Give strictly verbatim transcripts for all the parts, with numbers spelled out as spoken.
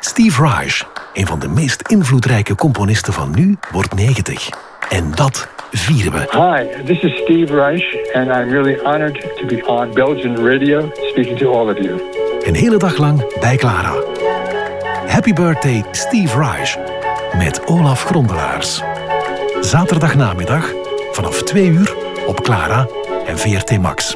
Steve Reich, een van de meest invloedrijke componisten van nu, wordt negentig. En dat vieren we. Hi, this is Steve Reich and I'm really honored to be on Belgian radio speaking to all of you. Een hele dag lang bij Clara. Happy birthday Steve Reich met Olaf Grondelaars. Zaterdagnamiddag vanaf twee uur op Clara en V R T Max.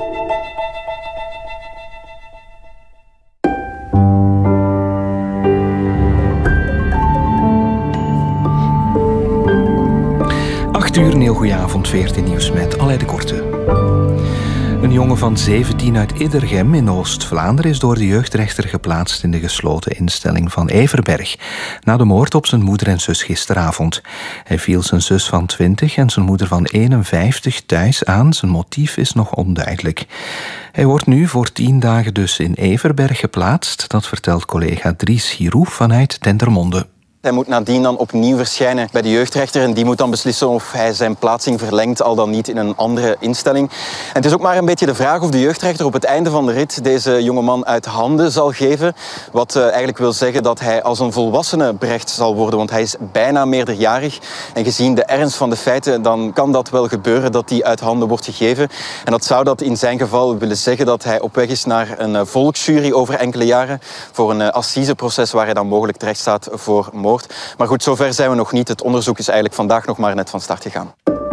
acht uur, een heel goeie avond, V R T Nieuws met Alain de Korte. Een jongen van zeventien uit Iddergem in Oost-Vlaanderen is door de jeugdrechter geplaatst in de gesloten instelling van Everberg, na de moord op zijn moeder en zus gisteravond. Hij viel zijn zus van twintig en zijn moeder van eenenvijftig thuis aan. Zijn motief is nog onduidelijk. Hij wordt nu voor tien dagen dus in Everberg geplaatst. Dat vertelt collega Dries Giroux vanuit Dendermonde. Hij moet nadien dan opnieuw verschijnen bij de jeugdrechter en die moet dan beslissen of hij zijn plaatsing verlengt, al dan niet in een andere instelling. En het is ook maar een beetje de vraag of de jeugdrechter op het einde van de rit deze jongeman uit handen zal geven. Wat uh, eigenlijk wil zeggen dat hij als een volwassene berecht zal worden, want hij is bijna meerderjarig. En gezien de ernst van de feiten, dan kan dat wel gebeuren dat hij uit handen wordt gegeven. En dat zou dat in zijn geval willen zeggen dat hij op weg is naar een uh, volksjury over enkele jaren voor een uh, assiseproces waar hij dan mogelijk terecht staat voor moord. Maar goed, zover zijn we nog niet. Het onderzoek is eigenlijk vandaag nog maar net van start gegaan.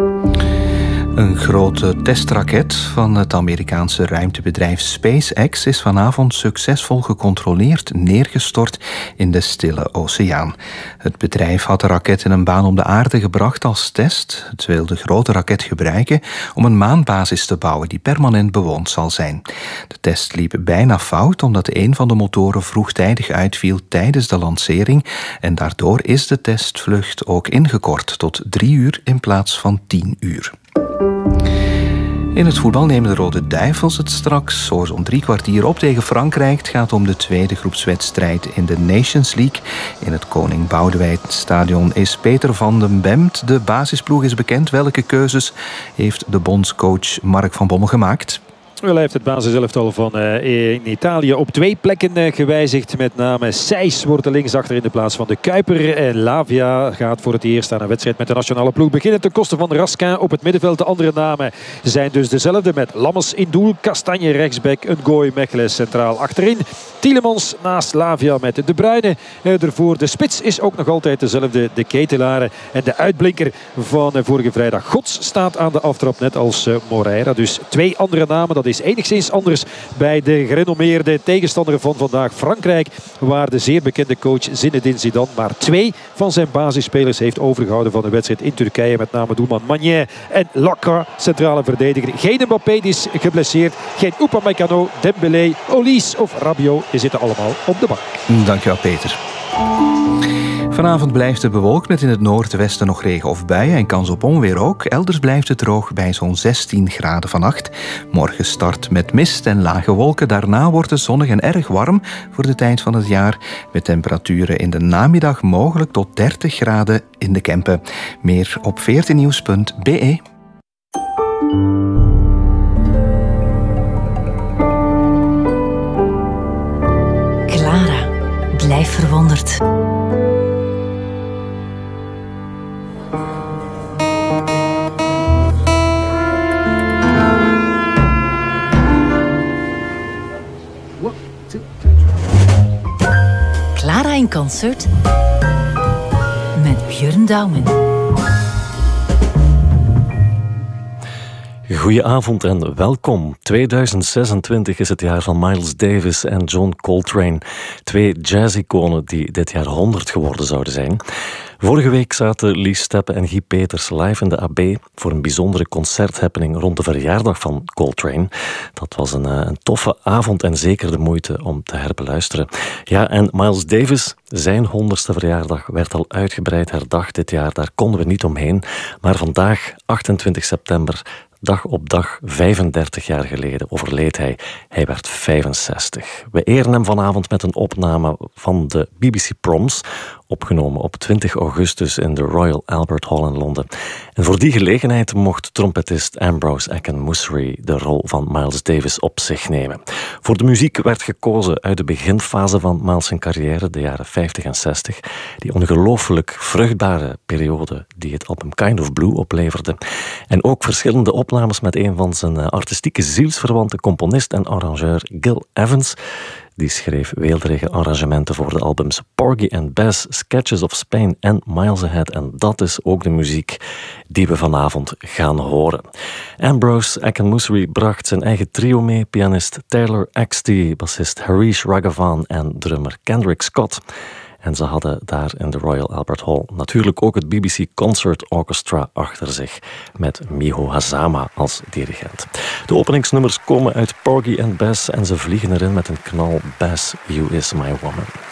Een grote testraket van het Amerikaanse ruimtebedrijf SpaceX is vanavond succesvol gecontroleerd neergestort in de Stille Oceaan. Het bedrijf had de raket in een baan om de aarde gebracht als test. Het wil de grote raket gebruiken om een maanbasis te bouwen die permanent bewoond zal zijn. De test liep bijna fout omdat een van de motoren vroegtijdig uitviel tijdens de lancering en daardoor is de testvlucht ook ingekort tot drie uur in plaats van tien uur. In het voetbal nemen de Rode Duivels het straks zo zo'n drie kwartier op tegen Frankrijk. Het gaat om de tweede groepswedstrijd in de Nations League. In het Koning Boudewijn Stadion is Peter van den Bemt. De basisploeg is bekend. Welke keuzes heeft de bondscoach Mark van Bommel gemaakt? Wel, hij heeft het basiselftal van uh, in Italië op twee plekken uh, gewijzigd. Met name Seis wordt de linksachter in de plaats van de Kuiper. En Lavia gaat voor het eerst aan een wedstrijd met de nationale ploeg beginnen ten koste van Raskin op het middenveld. De andere namen zijn dus dezelfde met Lammers in doel, Kastanje rechtsback, Ngoy Mechelen centraal achterin. Tielemans naast Lavia met De Bruyne uh, ervoor. De spits is ook nog altijd dezelfde, de Ketelaren. En de uitblinker van uh, vorige vrijdag, Gods, staat aan de aftrap net als uh, Moreira. Dus twee andere namen, dat is is enigszins anders bij de gerenommeerde tegenstander van vandaag, Frankrijk, waar de zeer bekende coach Zinedine Zidane maar twee van zijn basisspelers heeft overgehouden van de wedstrijd in Turkije, met name doelman Magnin en Laka, centrale verdediger. Geen Mbappé, die is geblesseerd, geen Upamecano, Dembélé, Olise of Rabiot, die zitten allemaal op de bank. Dankjewel, Peter. Vanavond blijft het bewolkt met in het noordwesten nog regen of buien en kans op onweer ook. Elders blijft het droog bij zo'n zestien graden vannacht. Morgen start met mist en lage wolken. Daarna wordt het zonnig en erg warm voor de tijd van het jaar. Met temperaturen in de namiddag mogelijk tot dertig graden in de Kempen. Meer op v r t nieuws punt b e. Clara, blijf verwonderd. Clara in concert met Björn Douwen. Goedenavond en welkom. tweeduizend zesentwintig is het jaar van Miles Davis en John Coltrane. Twee jazz-iconen die dit jaar honderd geworden zouden zijn. Vorige week zaten Lies Steppe en Guy Peters live in de A B voor een bijzondere concerthappening rond de verjaardag van Coltrane. Dat was een, een toffe avond en zeker de moeite om te herbeluisteren. Ja, en Miles Davis, zijn honderdste verjaardag, werd al uitgebreid herdacht dit jaar. Daar konden we niet omheen. Maar vandaag, achtentwintig september, dag op dag, vijfendertig jaar geleden, overleed hij. Hij werd vijfenzestig. We eren hem vanavond met een opname van de B B C Proms opgenomen op twintig augustus in de Royal Albert Hall in Londen. En voor die gelegenheid mocht trompetist Ambrose Akin-Musseri de rol van Miles Davis op zich nemen. Voor de muziek werd gekozen uit de beginfase van Miles' zijn carrière, de jaren vijftig en zestig, die ongelooflijk vruchtbare periode die het album Kind of Blue opleverde. En ook verschillende opnames met een van zijn artistieke zielsverwante componist en arrangeur Gil Evans. Die schreef weelderige arrangementen voor de albums Porgy and Bess, Sketches of Spain en Miles Ahead. En dat is ook de muziek die we vanavond gaan horen. Ambrose Akin-Musseri bracht zijn eigen trio mee, pianist Taylor Axtee, bassist Harish Raghavan en drummer Kendrick Scott. En ze hadden daar in de Royal Albert Hall natuurlijk ook het B B C Concert Orchestra achter zich, met Miho Hazama als dirigent. De openingsnummers komen uit Porgy and Bess en ze vliegen erin met een knal Bass, You Is My Woman.